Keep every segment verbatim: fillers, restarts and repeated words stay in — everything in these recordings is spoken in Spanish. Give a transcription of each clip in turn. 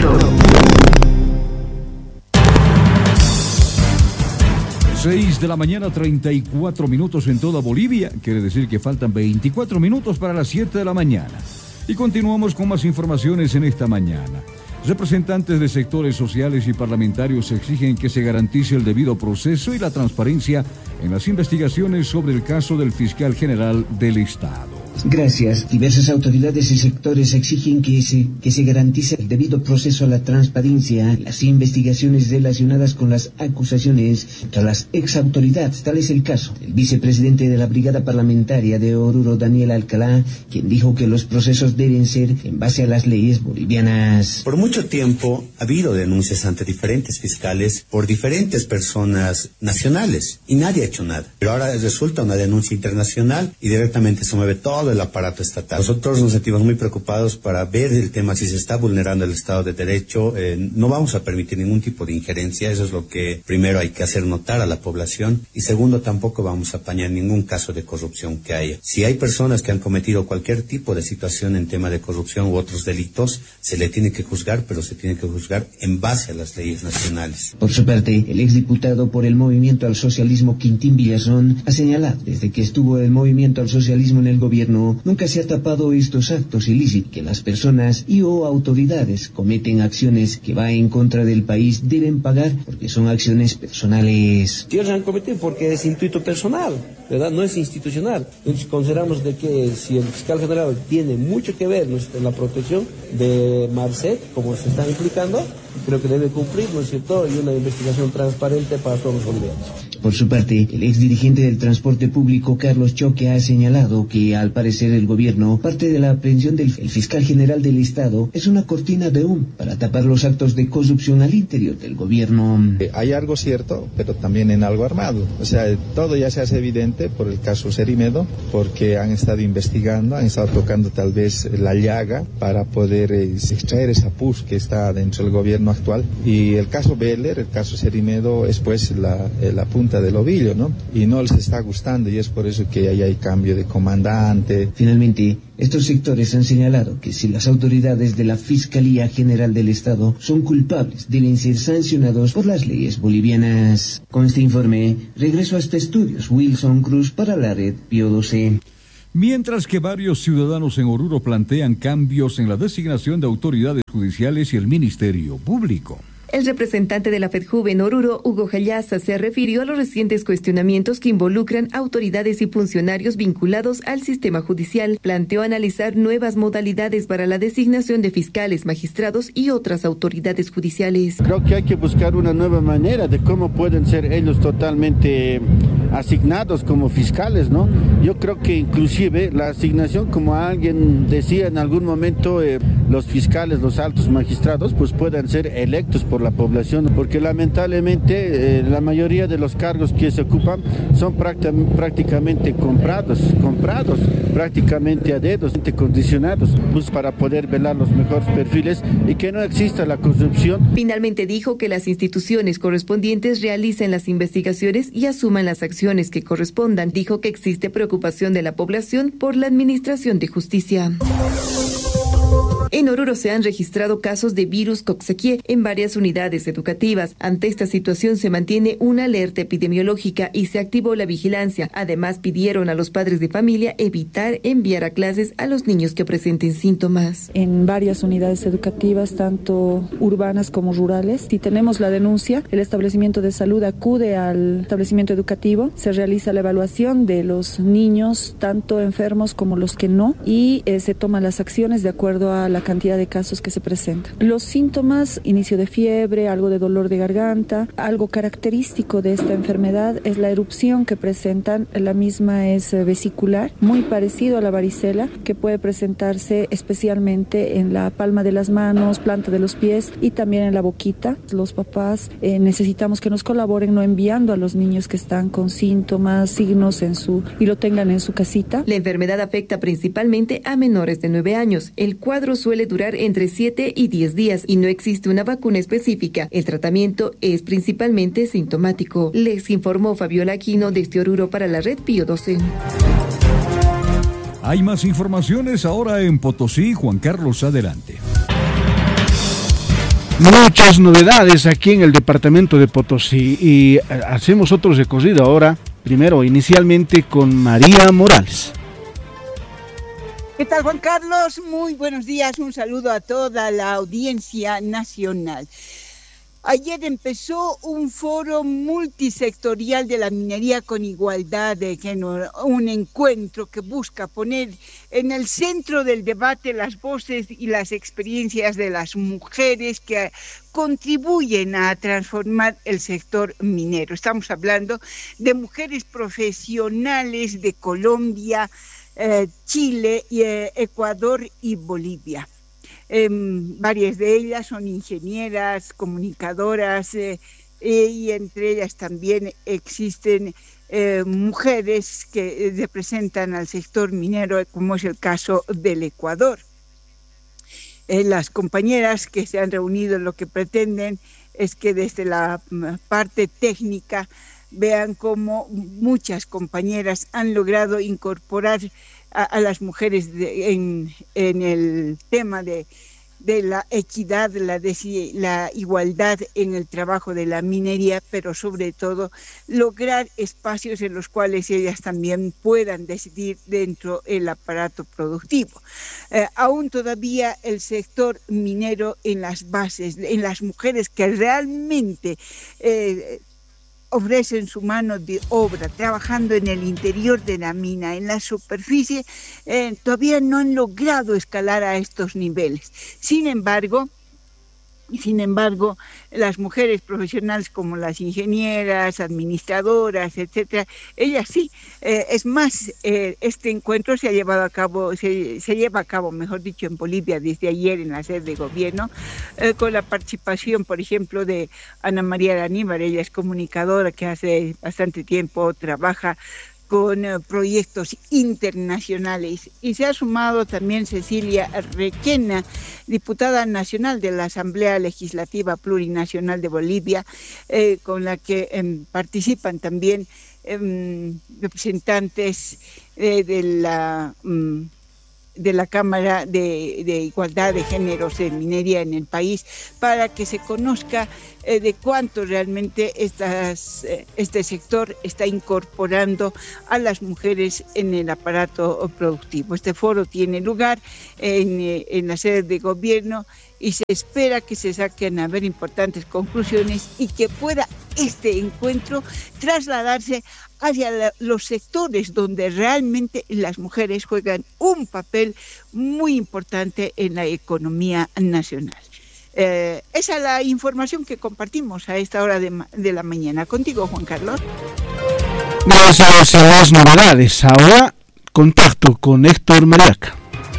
seis de la mañana, treinta y cuatro minutos en toda Bolivia. Quiere decir que faltan veinticuatro minutos para las siete de la mañana. Y continuamos con más informaciones en esta mañana. Representantes de sectores sociales y parlamentarios exigen que se garantice el debido proceso y la transparencia en las investigaciones sobre el caso del fiscal general del Estado. Gracias. Diversas autoridades y sectores exigen que se, que se garantice el debido proceso a la transparencia en las investigaciones relacionadas con las acusaciones contra las exautoridades. Tal es el caso del vicepresidente de la Brigada Parlamentaria de Oruro, Daniel Alcalá, quien dijo que los procesos deben ser en base a las leyes bolivianas. Por mucho tiempo ha habido denuncias ante diferentes fiscales por diferentes personas nacionales y nadie ha hecho nada. Pero ahora resulta una denuncia internacional y directamente se mueve todo el aparato estatal. Nosotros nos sentimos muy preocupados para ver el tema si se está vulnerando el Estado de Derecho. Eh, no vamos a permitir ningún tipo de injerencia, eso es lo que primero hay que hacer notar a la población, y segundo, tampoco vamos a apañar ningún caso de corrupción que haya. Si hay personas que han cometido cualquier tipo de situación en tema de corrupción u otros delitos, se le tiene que juzgar, pero se tiene que juzgar en base a las leyes nacionales. Por su parte, el exdiputado por el Movimiento al Socialismo, Quintín Villazón, ha señalado desde que estuvo el Movimiento al Socialismo en el gobierno, nunca se ha tapado estos actos ilícitos, que las personas y o autoridades cometen acciones que van en contra del país deben pagar porque son acciones personales. Ellos han cometido porque es intuito personal, ¿verdad? No es institucional. Entonces consideramos de que si el fiscal general tiene mucho que ver, ¿no?, en la protección de Marcet, como se está implicando, creo que debe cumplir, ¿no es cierto?, y una investigación transparente para todos los bolivianos. Por su parte, el exdirigente del transporte público, Carlos Choque, ha señalado que, al parecer, el gobierno, parte de la aprehensión del el fiscal general del Estado, es una cortina de humo para tapar los actos de corrupción al interior del gobierno. Eh, hay algo cierto, pero también en algo armado. O sea, todo ya se hace evidente por el caso Cerimedo, porque han estado investigando, han estado tocando tal vez la llaga para poder eh, extraer esa pus que está dentro del gobierno actual. Y el caso Beller, el caso Cerimedo, es pues la, eh, la punta del ovillo, ¿no? Y no les está gustando, y es por eso que ahí hay cambio de comandante. Finalmente, estos sectores han señalado que si las autoridades de la Fiscalía General del Estado son culpables, deben ser sancionados por las leyes bolivianas. Con este informe, regreso a este estudios, Wilson Cruz para la red Pío doce. Mientras que varios ciudadanos en Oruro plantean cambios en la designación de autoridades judiciales y el Ministerio Público. El representante de la FEDJUVE en Oruro, Hugo Jallaza, se refirió a los recientes cuestionamientos que involucran autoridades y funcionarios vinculados al sistema judicial. Planteó analizar nuevas modalidades para la designación de fiscales, magistrados y otras autoridades judiciales. Creo que hay que buscar una nueva manera de cómo pueden ser ellos totalmente asignados como fiscales, ¿no? Yo creo que inclusive la asignación, como alguien decía en algún momento, eh, los fiscales, los altos magistrados, pues puedan ser electos por la población, porque lamentablemente eh, la mayoría de los cargos que se ocupan son prácticamente comprados, comprados prácticamente a dedos, condicionados, pues para poder velar los mejores perfiles y que no exista la corrupción. Finalmente dijo que las instituciones correspondientes realicen las investigaciones y asuman las acciones que correspondan. Dijo que existe preocupación de la población por la administración de justicia. En Oruro se han registrado casos de virus Coxsackie en varias unidades educativas. Ante esta situación se mantiene una alerta epidemiológica y se activó la vigilancia. Además, pidieron a los padres de familia evitar enviar a clases a los niños que presenten síntomas. En varias unidades educativas, tanto urbanas como rurales, si tenemos la denuncia, el establecimiento de salud acude al establecimiento educativo, se realiza la evaluación de los niños, tanto enfermos como los que no, y eh, se toman las acciones de acuerdo a la cantidad de casos que se presentan. Los síntomas: inicio de fiebre, algo de dolor de garganta. Algo característico de esta enfermedad es la erupción que presentan. La misma es vesicular, muy parecido a la varicela, que puede presentarse especialmente en la palma de las manos, planta de los pies y también en la boquita. Los papás eh, necesitamos que nos colaboren no enviando a los niños que están con síntomas, signos en su y lo tengan en su casita. La enfermedad afecta principalmente a menores de nueve años. El cuadro suele durar entre siete y diez días y no existe una vacuna específica. El tratamiento es principalmente sintomático. Les informó Fabiola Aquino desde Oruro para la red Pío doce. Hay más informaciones ahora en Potosí. Juan Carlos, adelante. Muchas novedades aquí en el departamento de Potosí y hacemos otro recorrido ahora, primero inicialmente con María Morales. ¿Qué tal, Juan Carlos? Muy buenos días, un saludo a toda la audiencia nacional. Ayer empezó un foro multisectorial de la minería con igualdad de género, un encuentro que busca poner en el centro del debate las voces y las experiencias de las mujeres que contribuyen a transformar el sector minero. Estamos hablando de mujeres profesionales de Colombia, eh, Chile, eh, Ecuador y Bolivia. Eh, varias de ellas son ingenieras, comunicadoras eh, eh, y entre ellas también existen eh, mujeres que representan al sector minero, como es el caso del Ecuador. Eh, las compañeras que se han reunido lo que pretenden es que desde la parte técnica vean cómo muchas compañeras han logrado incorporar a, a las mujeres de, en, en el tema de, de la equidad, la, de, la igualdad en el trabajo de la minería, pero sobre todo lograr espacios en los cuales ellas también puedan decidir dentro del aparato productivo. Eh, aún todavía el sector minero en las bases, en las mujeres que realmente eh, ofrecen su mano de obra, trabajando en el interior de la mina, en la superficie, eh, todavía no han logrado escalar a estos niveles. Sin embargo, sin embargo, las mujeres profesionales como las ingenieras, administradoras, etcétera, ellas sí. Eh, es más, eh, este encuentro se ha llevado a cabo, se, se lleva a cabo, mejor dicho, en Bolivia desde ayer en la sede de gobierno, eh, con la participación, por ejemplo, de Ana María Aníbar. Ella es comunicadora que hace bastante tiempo trabaja con uh, proyectos internacionales, y se ha sumado también Cecilia Requena, diputada nacional de la Asamblea Legislativa Plurinacional de Bolivia, eh, con la que eh, participan también eh, representantes eh, de la um, de la Cámara de, de Igualdad de Géneros en Minería en el país, para que se conozca eh, de cuánto realmente estas, eh, este sector está incorporando a las mujeres en el aparato productivo. Este foro tiene lugar en, eh, en la sede de gobierno y se espera que se saquen a ver importantes conclusiones y que pueda este encuentro trasladarse hacia la, los sectores donde realmente las mujeres juegan un papel muy importante en la economía nacional. Eh, esa es la información que compartimos a esta hora de, de la mañana. Contigo, Juan Carlos. Gracias a las novedades. Ahora contacto con Héctor Mariaca.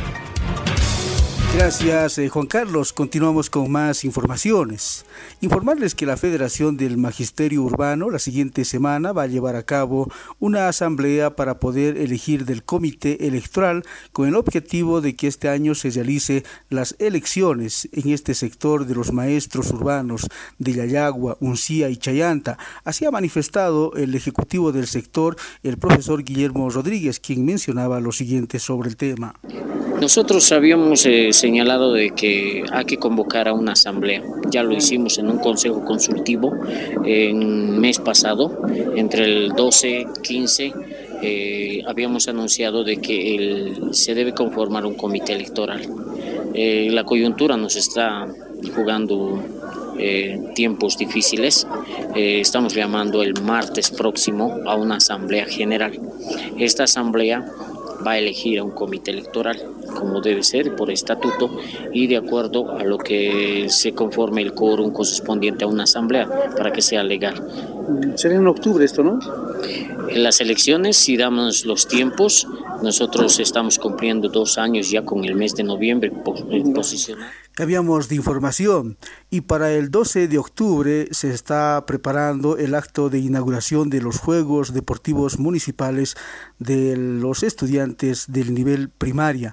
Gracias, eh, Juan Carlos. Continuamos con más informaciones. Informarles que la Federación del Magisterio Urbano la siguiente semana va a llevar a cabo una asamblea para poder elegir del comité electoral con el objetivo de que este año se realice las elecciones en este sector de los maestros urbanos de Yayagua, Uncía y Chayanta. Así ha manifestado el ejecutivo del sector, el profesor Guillermo Rodríguez, quien mencionaba lo siguiente sobre el tema. Nosotros habíamos eh, señalado de que hay que convocar a una asamblea. Ya lo hicimos en un consejo consultivo en el mes pasado, entre el doce, quince, eh, habíamos anunciado de que el, se debe conformar un comité electoral. Eh, la coyuntura nos está jugando eh, tiempos difíciles. Eh, estamos llamando el martes próximo a una asamblea general. Esta asamblea va a elegir a un comité electoral, como debe ser por estatuto y de acuerdo a lo que se conforme el quórum correspondiente a una asamblea para que sea legal. Sería en octubre esto, ¿no? En las elecciones, si damos los tiempos, nosotros estamos cumpliendo dos años ya con el mes de noviembre posicionado. Cambiamos de información y para el doce de octubre se está preparando el acto de inauguración de los Juegos Deportivos Municipales de los estudiantes del nivel primaria.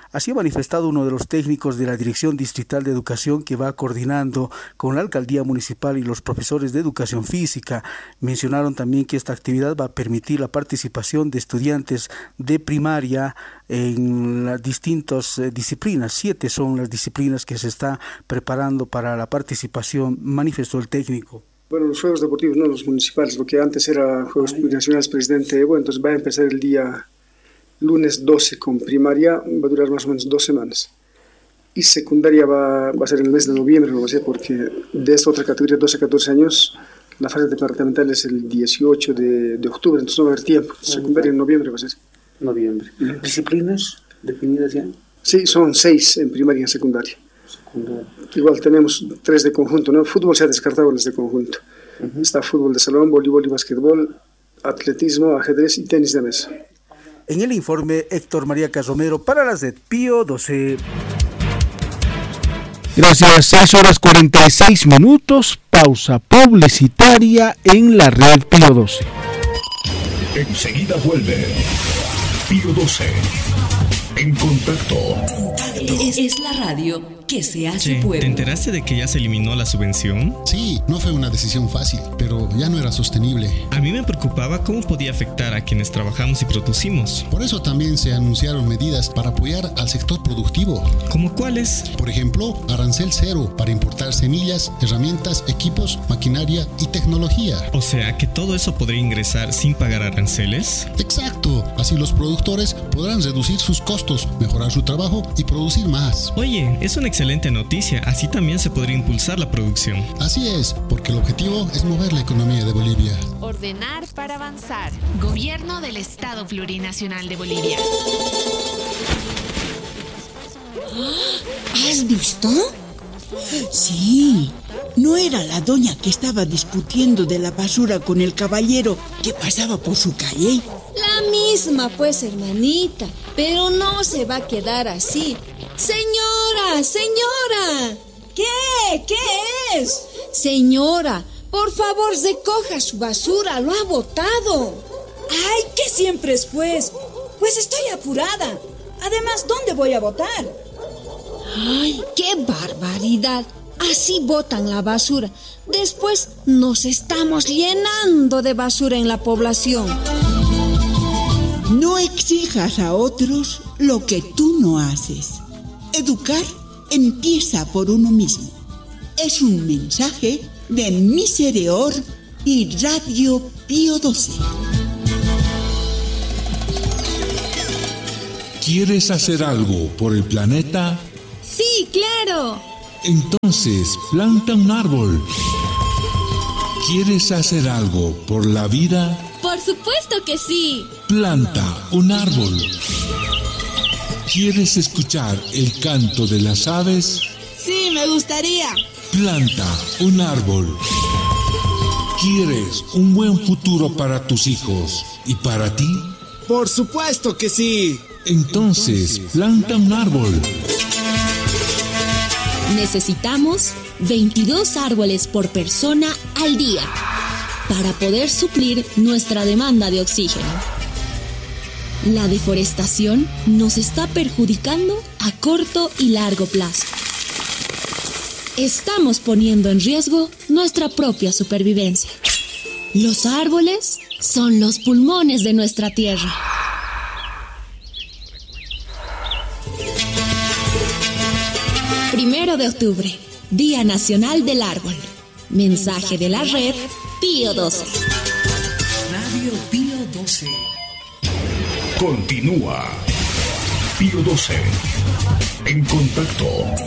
Así ha manifestado uno de los técnicos de la Dirección Distrital de Educación que va coordinando con la Alcaldía Municipal y los profesores de Educación Física. Mencionaron también que esta actividad va a permitir la participación de estudiantes de primaria en las distintas eh, disciplinas. Siete son las disciplinas que se está preparando para la participación, manifestó el técnico. Bueno, los Juegos Deportivos, no los municipales, lo que antes era Juegos Nacionales Presidente Evo, entonces va a empezar el día lunes doce con primaria, va a durar más o menos dos semanas. Y secundaria va, va a ser en el mes de noviembre, no va a ser porque de esta otra categoría, doce a catorce años, la fase departamental es el dieciocho de, de octubre, entonces no va a haber tiempo. Secundaria en noviembre va a ser. Noviembre. ¿Disciplinas definidas ya? Sí, son seis en primaria y en secundaria. Secundaria. Igual tenemos tres de conjunto, ¿no? Fútbol se ha descartado los de conjunto. Uh-huh. Está fútbol de salón, voleibol y basquetbol, atletismo, ajedrez y tenis de mesa. En el informe, Héctor María Casomero para la Z Pío doce. Gracias, seis horas cuarenta y seis minutos, pausa publicitaria en la red Pío doce. Enseguida vuelve Pío doce. En contacto. Es, es la radio que se hace Che, pueblo. ¿Te enteraste de que ya se eliminó la subvención? Sí, no fue una decisión fácil, pero ya no era sostenible. A mí me preocupaba cómo podía afectar a quienes trabajamos y producimos. Por eso también se anunciaron medidas para apoyar al sector productivo. ¿Cómo cuáles? Por ejemplo, arancel cero para importar semillas, herramientas, equipos, maquinaria y tecnología. O sea, que todo eso podría ingresar sin pagar aranceles. Exacto, así los productores podrán reducir sus costos, mejorar su trabajo y producir más. Oye, es una excelente noticia, así también se podría impulsar la producción. Así es, porque el objetivo es mover la economía de Bolivia. Ordenar para avanzar. Gobierno del Estado Plurinacional de Bolivia. ¿Has visto? Sí, no era la doña que estaba discutiendo de la basura con el caballero que pasaba por su calle. La misma, pues, hermanita, pero no se va a quedar así. Señora, señora. ¿Qué? ¿Qué es? Señora, por favor, recoja su basura, lo ha botado. Ay, ¿qué siempre es, pues? Pues estoy apurada. Además, ¿dónde voy a botar? Ay, qué barbaridad. Así botan la basura. Después nos estamos llenando de basura en la población. No exijas a otros lo que tú no haces. Educar empieza por uno mismo. Es un mensaje de Misereor y Radio Pío doce. ¿Quieres hacer algo por el planeta? Sí, claro. Entonces, planta un árbol. ¿Quieres hacer algo por la vida? Por supuesto que sí. Planta un árbol. ¿Quieres escuchar el canto de las aves? Sí, me gustaría. Planta un árbol. ¿Quieres un buen futuro para tus hijos y para ti? Por supuesto que sí. Entonces, planta un árbol. Necesitamos veintidós árboles por persona al día para poder suplir nuestra demanda de oxígeno. La deforestación nos está perjudicando a corto y largo plazo. Estamos poniendo en riesgo nuestra propia supervivencia. Los árboles son los pulmones de nuestra tierra. Primero de octubre, Día Nacional del Árbol. Mensaje de la red Pío doce. Radio Pío doce. Continúa. Pío doce. En contacto.